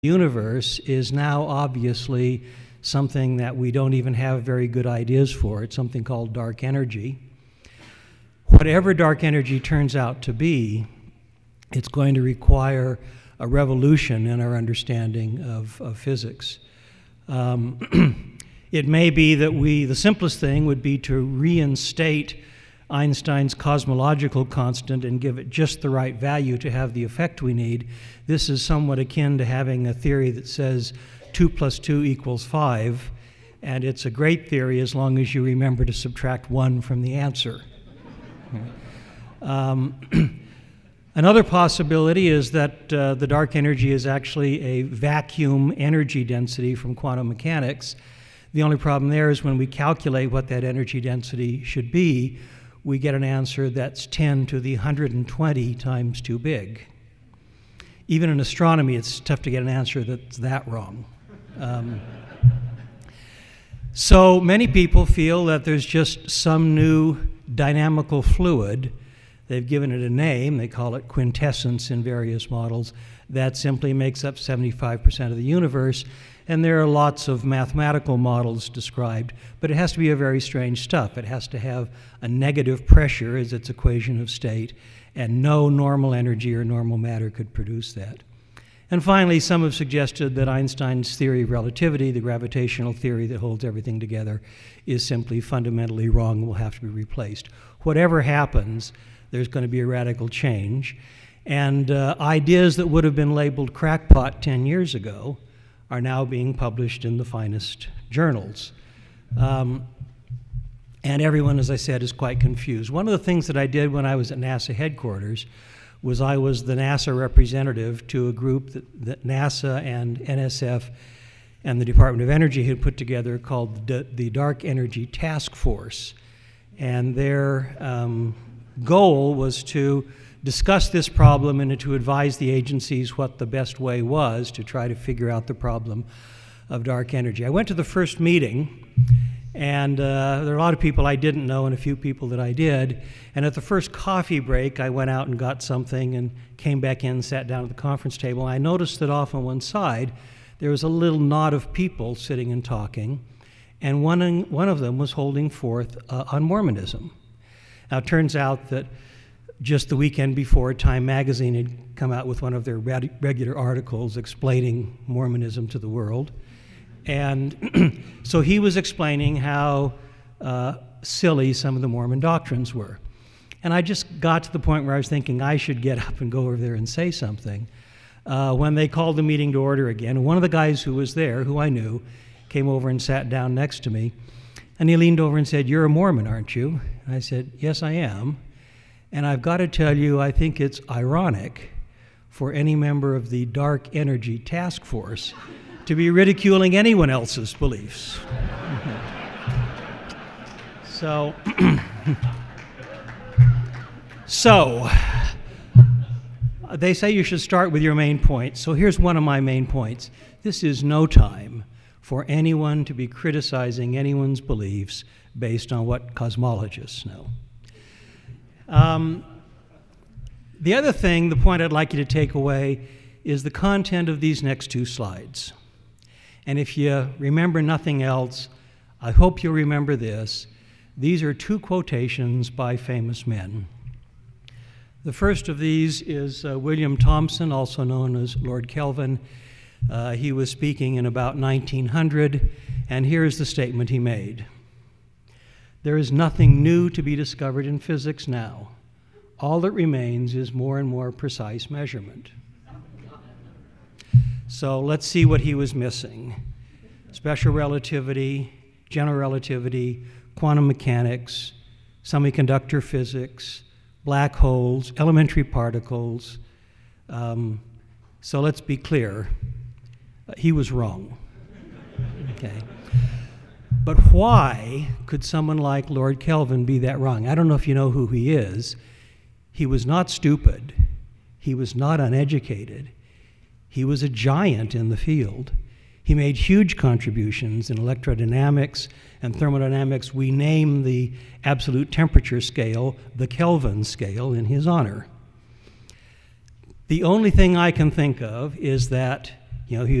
universe is now obviously something that we don't even have very good ideas for. It's something called dark energy. Whatever dark energy turns out to be, it's going to require a revolution in our understanding of physics. It may be that the simplest thing would be to reinstate Einstein's cosmological constant and give it just the right value to have the effect we need. This is somewhat akin to having a theory that says 2 + 2 = 5, and it's a great theory as long as you remember to subtract 1 from the answer. Another possibility is that the dark energy is actually a vacuum energy density from quantum mechanics. The only problem there is when we calculate what that energy density should be, we get an answer that's 10 to the 120 times too big. Even in astronomy, it's tough to get an answer that's that wrong. So many people feel that there's just some new dynamical fluid. They've given it a name. They call it quintessence in various models. That simply makes up 75% of the universe. And there are lots of mathematical models described, but it has to be a very strange stuff. It has to have a negative pressure as its equation of state, and no normal energy or normal matter could produce that. And finally, some have suggested that Einstein's theory of relativity, the gravitational theory that holds everything together, is simply fundamentally wrong and will have to be replaced. Whatever happens, there's going to be a radical change. And ideas that would have been labeled crackpot 10 years ago are now being published in the finest journals. And everyone, as I said, is quite confused. One of the things that I did when I was at NASA headquarters was I was the NASA representative to a group that NASA and NSF and the Department of Energy had put together called the Dark Energy Task Force. And their goal was to discuss this problem and to advise the agencies what the best way was to try to figure out the problem of dark energy. I went to the first meeting, and there are a lot of people I didn't know and a few people that I did. And at the first coffee break, I went out and got something and came back in and sat down at the conference table. I noticed that off on one side, there was a little knot of people sitting and talking, and one of them was holding forth on Mormonism. Now, it turns out that just the weekend before, Time magazine had come out with one of their regular articles explaining Mormonism to the world. And so he was explaining how silly some of the Mormon doctrines were. And I just got to the point where I was thinking I should get up and go over there and say something when they called the meeting to order again. And one of the guys who was there, who I knew, came over and sat down next to me. And he leaned over and said, "You're a Mormon, aren't you?" And I said, "Yes, I am. And I've got to tell you, I think it's ironic for any member of the Dark Energy Task Force to be ridiculing anyone else's beliefs." So they say you should start with your main points. So here's one of my main points. This is no time for anyone to be criticizing anyone's beliefs based on what cosmologists know. The other thing, the point I'd like you to take away, is the content of these next two slides. And if you remember nothing else, I hope you'll remember this. These are two quotations by famous men. The first of these is William Thomson, also known as Lord Kelvin. He was speaking in about 1900, and here's the statement he made. "There is nothing new to be discovered in physics now. All that remains is more and more precise measurement." So let's see what he was missing. Special relativity, general relativity, quantum mechanics, semiconductor physics, black holes, elementary particles. So let's be clear. He was wrong. Okay. But why could someone like Lord Kelvin be that wrong? I don't know if you know who he is. He was not stupid. He was not uneducated. He was a giant in the field. He made huge contributions in electrodynamics and thermodynamics. We name the absolute temperature scale the Kelvin scale in his honor. The only thing I can think of is that You know,